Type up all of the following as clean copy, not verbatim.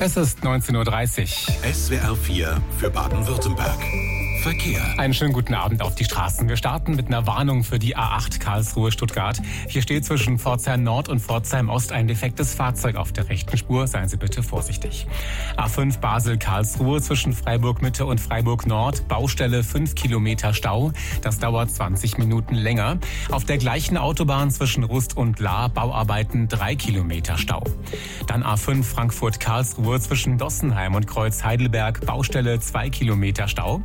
Es ist 19:30 Uhr. SWR 4 für Baden-Württemberg. Verkehr. Einen schönen guten Abend auf die Straßen. Wir starten mit einer Warnung für die A8 Karlsruhe-Stuttgart. Hier steht zwischen Pforzheim Nord und Pforzheim Ost ein defektes Fahrzeug auf der rechten Spur. Seien Sie bitte vorsichtig. A5 Basel-Karlsruhe zwischen Freiburg Mitte und Freiburg Nord. Baustelle 5 Kilometer Stau. Das dauert 20 Minuten länger. Auf der gleichen Autobahn zwischen Rust und Lahr Bauarbeiten 3 Kilometer Stau. Dann A5 Frankfurt-Karlsruhe zwischen Dossenheim und Kreuz Heidelberg. Baustelle 2 Kilometer Stau.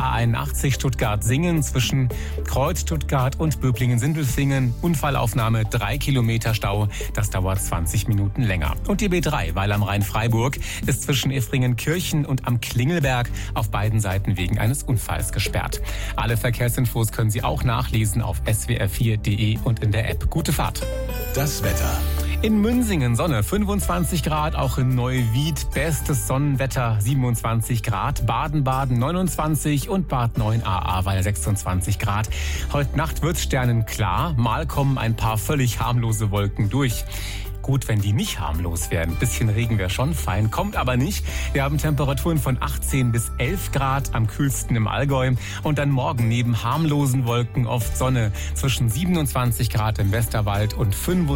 A81 Stuttgart-Singen zwischen Kreuz Stuttgart und Böblingen-Sindelfingen. Unfallaufnahme 3 Kilometer Stau. Das dauert 20 Minuten länger. Und die B3 Weil am Rhein-Freiburg ist zwischen Effringen-Kirchen und am Klingelberg auf beiden Seiten wegen eines Unfalls gesperrt. Alle Verkehrsinfos können Sie auch nachlesen auf swr4.de und in der App. Gute Fahrt. Das Wetter. In Münsingen Sonne, 25 Grad, auch in Neuwied bestes Sonnenwetter, 27 Grad, Baden-Baden 29 und Bad 9 Ahrweiler 26 Grad. Heute Nacht wird's sternenklar, mal kommen ein paar völlig harmlose Wolken durch. Gut, wenn die nicht harmlos wären. Ein bisschen Regen wäre schon fein, kommt aber nicht. Wir haben Temperaturen von 18 bis 11 Grad, am kühlsten im Allgäu. Und dann morgen neben harmlosen Wolken oft Sonne. Zwischen 27 Grad im Westerwald und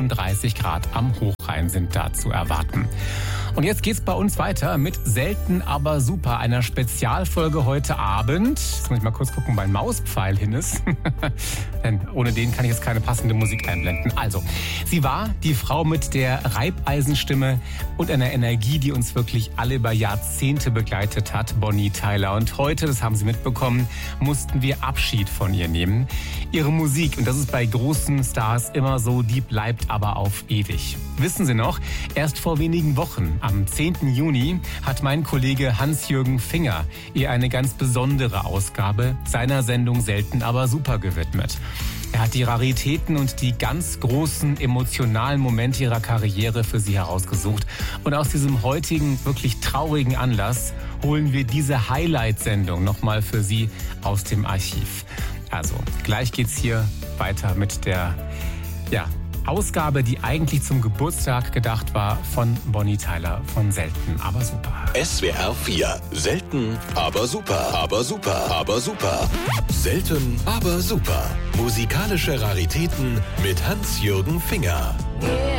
35 Grad am Hochrhein sind da zu erwarten. Und jetzt geht's bei uns weiter mit Selten aber super, einer Spezialfolge heute Abend. Jetzt muss ich mal kurz gucken, wo mein Mauspfeil hin ist. Denn ohne den kann ich jetzt keine passende Musik einblenden. Also, sie war die Frau mit der Reibeisenstimme und einer Energie, die uns wirklich alle über Jahrzehnte begleitet hat, Bonnie Tyler. Und heute, das haben Sie mitbekommen, mussten wir Abschied von ihr nehmen. Ihre Musik, und das ist bei großen Stars immer so, die bleibt aber auf ewig. Wissen Sie noch, erst vor wenigen Wochen, am 10. Juni, hat mein Kollege Hans-Jürgen Finger ihr eine ganz besondere Ausgabe seiner Sendung Selten aber super gewidmet. Er hat die Raritäten und die ganz großen emotionalen Momente ihrer Karriere für sie herausgesucht. Und aus diesem heutigen, wirklich traurigen Anlass holen wir diese Highlight-Sendung nochmal für Sie aus dem Archiv. Also, gleich geht's hier weiter mit der, Ausgabe, die eigentlich zum Geburtstag gedacht war von Bonnie Tyler von Selten, aber super. SWR 4. Selten, aber super. Aber super. Aber super. Selten, aber super. Musikalische Raritäten mit Hans-Jürgen Finger.